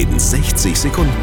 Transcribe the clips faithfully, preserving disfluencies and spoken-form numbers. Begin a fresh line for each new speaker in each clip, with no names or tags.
in sechzig Sekunden.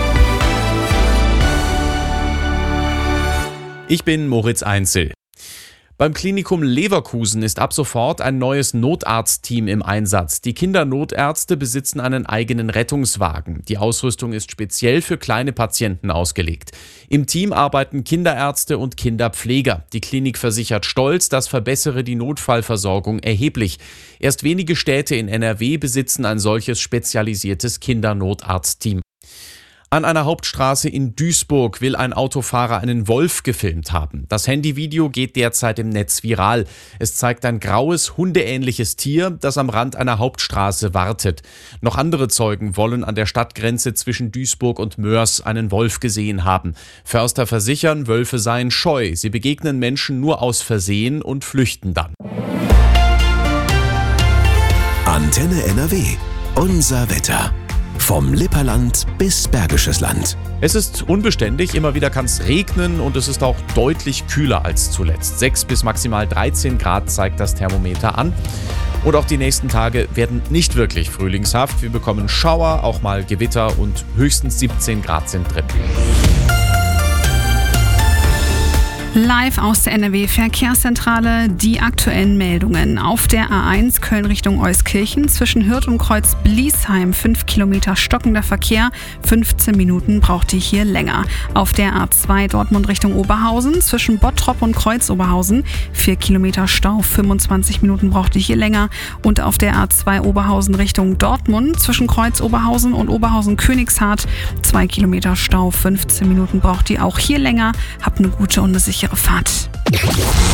Ich bin Moritz Einzel. Beim Klinikum Leverkusen ist ab sofort ein neues Notarztteam im Einsatz. Die Kindernotärzte besitzen einen eigenen Rettungswagen. Die Ausrüstung ist speziell für kleine Patienten ausgelegt. Im Team arbeiten Kinderärzte und Kinderpfleger. Die Klinik versichert stolz, das verbessere die Notfallversorgung erheblich. Erst wenige Städte in N R W besitzen ein solches spezialisiertes Kindernotarztteam. An einer Hauptstraße in Duisburg will ein Autofahrer einen Wolf gefilmt haben. Das Handyvideo geht derzeit im Netz viral. Es zeigt ein graues, hundeähnliches Tier, das am Rand einer Hauptstraße wartet. Noch andere Zeugen wollen an der Stadtgrenze zwischen Duisburg und Moers einen Wolf gesehen haben. Förster versichern, Wölfe seien scheu. Sie begegnen Menschen nur aus Versehen und flüchten dann.
Antenne N R W. Unser Wetter. Vom Lipperland bis Bergisches Land.
Es ist unbeständig, immer wieder kann es regnen und es ist auch deutlich kühler als zuletzt. sechs bis maximal dreizehn Grad zeigt das Thermometer an. Und auch die nächsten Tage werden nicht wirklich frühlingshaft. Wir bekommen Schauer, auch mal Gewitter und höchstens siebzehn Grad sind drin.
Live aus der N R W-Verkehrszentrale die aktuellen Meldungen. Auf der A eins Köln Richtung Euskirchen zwischen Hürth und Kreuz-Bliesheim fünf Kilometer stockender Verkehr, fünfzehn Minuten braucht ihr hier länger. Auf der A zwei Dortmund Richtung Oberhausen zwischen Bottrop und Kreuz-Oberhausen vier Kilometer Stau, fünfundzwanzig Minuten braucht ihr hier länger. Und auf der A zwei Oberhausen Richtung Dortmund zwischen Kreuz-Oberhausen und Oberhausen-Königshardt zwei Kilometer Stau, fünfzehn Minuten braucht ihr auch hier länger. Habt eine gute und eine sichere Fahrt.